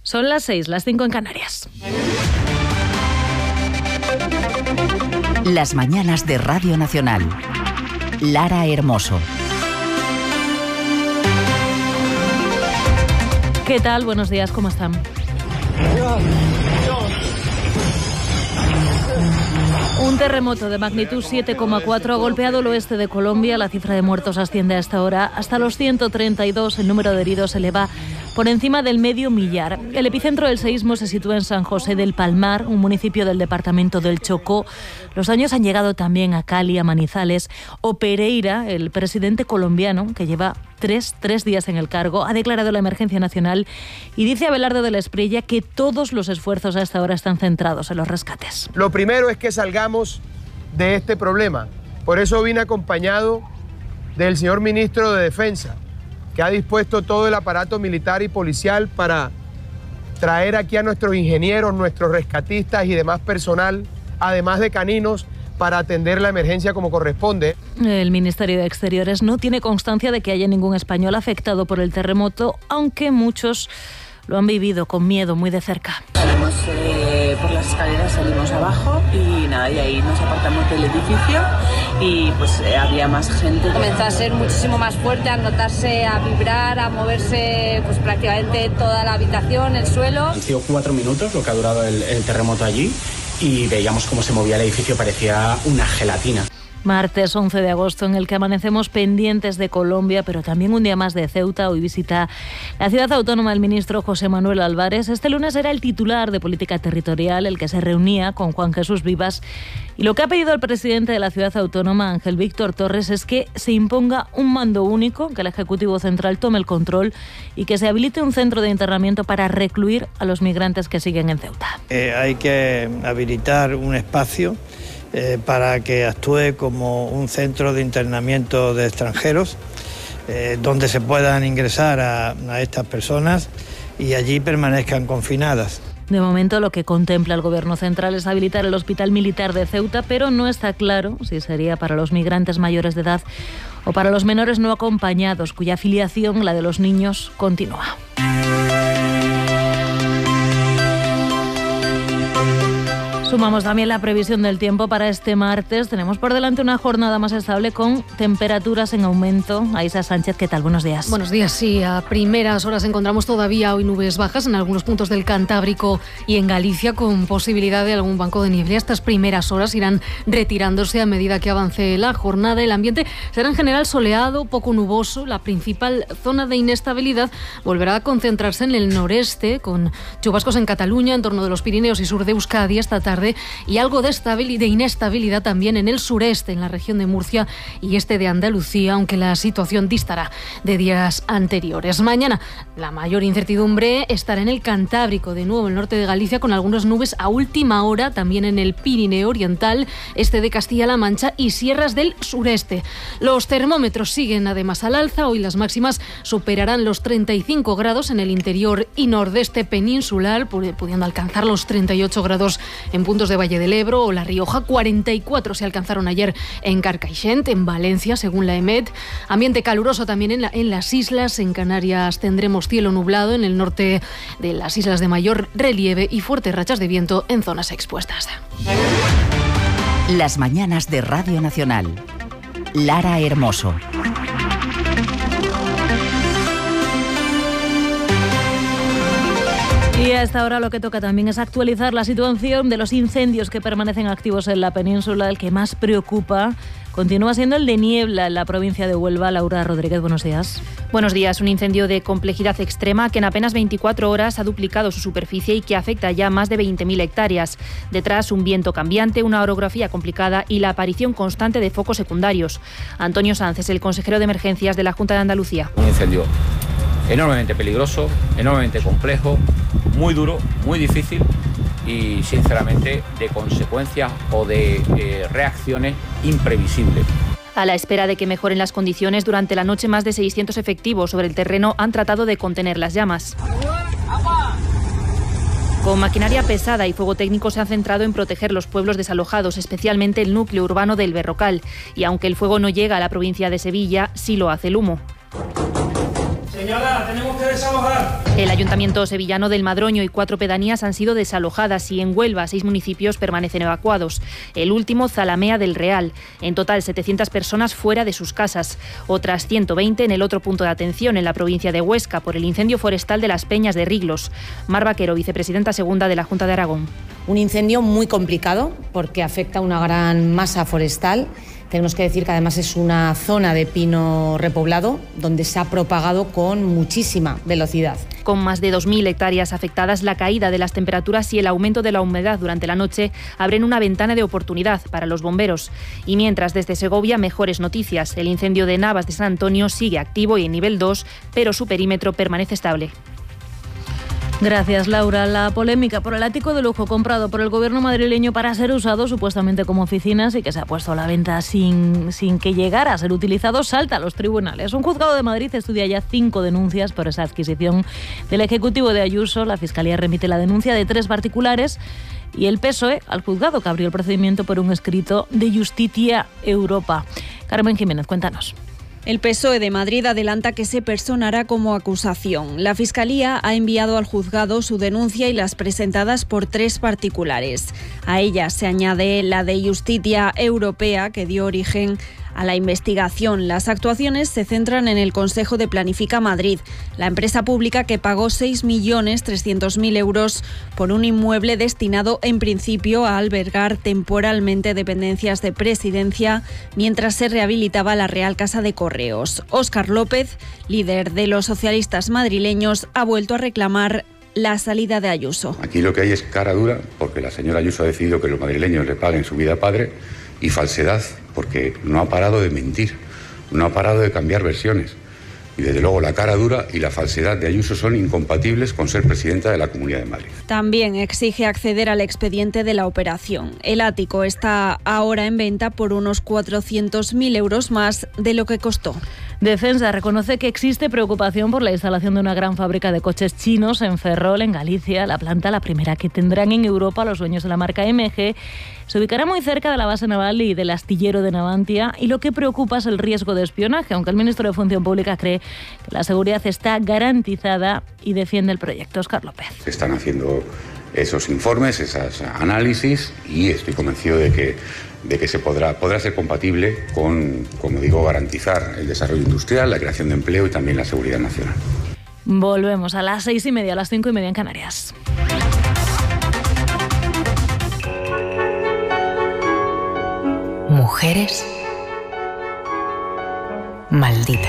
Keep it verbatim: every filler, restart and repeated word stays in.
Son las seis, las cinco en Canarias. Las mañanas de Radio Nacional. Lara Hermoso. ¿Qué tal? Buenos días, ¿cómo están? Un terremoto de magnitud siete coma cuatro ha golpeado el oeste de Colombia. La cifra de muertos asciende a esta hora hasta los ciento treinta y dos. El número de heridos se eleva por encima del medio millar. El epicentro del seísmo se sitúa en San José del Palmar, un municipio del departamento del Chocó. Los daños han llegado también a Cali, a Manizales. O Pereira, el presidente colombiano, que lleva tres, tres días en el cargo, ha declarado la emergencia nacional y dice Abelardo de la Espriella que todos los esfuerzos hasta ahora están centrados en los rescates. Lo primero es que salgamos de este problema. Por eso vine acompañado del señor ministro de Defensa, que ha dispuesto todo el aparato militar y policial para traer aquí a nuestros ingenieros, nuestros rescatistas y demás personal, además de caninos, para atender la emergencia como corresponde. El Ministerio de Exteriores no tiene constancia de que haya ningún español afectado por el terremoto, aunque muchos lo han vivido con miedo muy de cerca. Salimos eh, por las escaleras, salimos abajo y nada, y ahí nos apartamos del edificio y pues eh, había más gente. Comenzó a ser muchísimo más fuerte, a notarse, a vibrar, a moverse pues prácticamente toda la habitación, el suelo. Han sido cuatro minutos lo que ha durado el, el terremoto allí y veíamos cómo se movía el edificio, parecía una gelatina. Martes once de agosto, en el que amanecemos pendientes de Colombia, pero también un día más de Ceuta. Hoy visita la ciudad autónoma el ministro José Manuel Álvarez. Este lunes era el titular de Política Territorial, el que se reunía con Juan Jesús Vivas. Y lo que ha pedido el presidente de la ciudad autónoma, Ángel Víctor Torres, es que se imponga un mando único, que el Ejecutivo Central tome el control y que se habilite un centro de internamiento para recluir a los migrantes que siguen en Ceuta. Eh, hay que habilitar un espacio Eh, para que actúe como un centro de internamiento de extranjeros, eh, donde se puedan ingresar a, a estas personas y allí permanezcan confinadas. De momento, lo que contempla el Gobierno central es habilitar el Hospital Militar de Ceuta, pero no está claro si sería para los migrantes mayores de edad o para los menores no acompañados, cuya afiliación, la de los niños, continúa. Sumamos también la previsión del tiempo para este martes. Tenemos por delante una jornada más estable con temperaturas en aumento. Aisa Sánchez, ¿qué tal? Buenos días. Buenos días, sí. A primeras horas encontramos todavía hoy nubes bajas en algunos puntos del Cantábrico y en Galicia, con posibilidad de algún banco de niebla. Estas primeras horas irán retirándose a medida que avance la jornada. El ambiente será en general soleado, poco nuboso. La principal zona de inestabilidad volverá a concentrarse en el noreste, con chubascos en Cataluña, en torno de los Pirineos y sur de Euskadi esta tarde, y algo de, de inestabilidad también en el sureste, en la región de Murcia y este de Andalucía, aunque la situación distará de días anteriores. Mañana la mayor incertidumbre estará en el Cantábrico, de nuevo el norte de Galicia, con algunas nubes a última hora, también en el Pirineo Oriental, este de Castilla-La Mancha y sierras del sureste. Los termómetros siguen además al alza. Hoy las máximas superarán los treinta y cinco grados en el interior y nordeste peninsular, pudiendo alcanzar los treinta y ocho grados en puntos de Valle del Ebro o La Rioja. Cuarenta y cuatro se alcanzaron ayer en Carcaixent, en Valencia, según la EMET. Ambiente caluroso también en, la, en las islas. En Canarias tendremos cielo nublado en el norte de las islas de mayor relieve y fuertes rachas de viento en zonas expuestas. Las mañanas de Radio Nacional. Lara Hermoso. Y a esta hora lo que toca también es actualizar la situación de los incendios que permanecen activos en la península. El que más preocupa continúa siendo el de Niebla, en la provincia de Huelva. Laura Rodríguez, buenos días. Buenos días. Un incendio de complejidad extrema que en apenas veinticuatro horas ha duplicado su superficie y que afecta ya a más de veinte mil hectáreas. Detrás, un viento cambiante, una orografía complicada y la aparición constante de focos secundarios. Antonio Sanz es el consejero de emergencias de la Junta de Andalucía. Un incendio enormemente peligroso, enormemente complejo, muy duro, muy difícil y, sinceramente, de consecuencias o de eh, reacciones imprevisibles. A la espera de que mejoren las condiciones, durante la noche más de seiscientos efectivos sobre el terreno han tratado de contener las llamas. Con maquinaria pesada y fuego técnico se han centrado en proteger los pueblos desalojados, especialmente el núcleo urbano del Berrocal. Y aunque el fuego no llega a la provincia de Sevilla, sí lo hace el humo. Señora, tenemos que desalojar. El Ayuntamiento sevillano del Madroño y cuatro pedanías han sido desalojadas y en Huelva seis municipios permanecen evacuados. El último, Zalamea del Real. En total, setecientas personas fuera de sus casas. Otras ciento veinte en el otro punto de atención, en la provincia de Huesca, por el incendio forestal de las Peñas de Riglos. Mar Vaquero, vicepresidenta segunda de la Junta de Aragón. Un incendio muy complicado porque afecta a una gran masa forestal. Tenemos que decir que además es una zona de pino repoblado donde se ha propagado con muchísima velocidad. Con más de dos mil hectáreas afectadas, la caída de las temperaturas y el aumento de la humedad durante la noche abren una ventana de oportunidad para los bomberos. Y mientras, desde Segovia, mejores noticias. El incendio de Navas de San Antonio sigue activo y en nivel dos, pero su perímetro permanece estable. Gracias, Laura. La polémica por el ático de lujo comprado por el gobierno madrileño para ser usado supuestamente como oficinas y que se ha puesto a la venta sin, sin que llegara a ser utilizado salta a los tribunales. Un juzgado de Madrid estudia ya cinco denuncias por esa adquisición del Ejecutivo de Ayuso. La Fiscalía remite la denuncia de tres particulares y el P S O E al juzgado que abrió el procedimiento por un escrito de Justitia Europa. Carmen Jiménez, cuéntanos. El P S O E de Madrid adelanta que se personará como acusación. La Fiscalía ha enviado al juzgado su denuncia y las presentadas por tres particulares. A ellas se añade la de Justitia Europea, que dio origen a la investigación. Las actuaciones se centran en el Consejo de Planifica Madrid, la empresa pública que pagó seis millones trescientos mil euros por un inmueble destinado en principio a albergar temporalmente dependencias de Presidencia mientras se rehabilitaba la Real Casa de Correos. Óscar López, líder de los socialistas madrileños, ha vuelto a reclamar la salida de Ayuso. Aquí lo que hay es cara dura porque la señora Ayuso ha decidido que los madrileños le paguen su vida padre, y falsedad porque no ha parado de mentir, no ha parado de cambiar versiones. Y desde luego la cara dura y la falsedad de Ayuso son incompatibles con ser presidenta de la Comunidad de Madrid. También exige acceder al expediente de la operación. El ático está ahora en venta por unos cuatrocientos mil euros más de lo que costó. Defensa reconoce que existe preocupación por la instalación de una gran fábrica de coches chinos en Ferrol, en Galicia. La planta, la primera que tendrán en Europa los dueños de la marca M G, se ubicará muy cerca de la base naval y del astillero de Navantia, y lo que preocupa es el riesgo de espionaje, aunque el ministro de Función Pública cree que la seguridad está garantizada y defiende el proyecto. Óscar López. Se están haciendo esos informes, esos análisis, y estoy convencido de que, de que se podrá, podrá ser compatible con, como digo, garantizar el desarrollo industrial, la creación de empleo y también la seguridad nacional. Volvemos a las seis y media, a las cinco y media en Canarias. Mujeres malditas.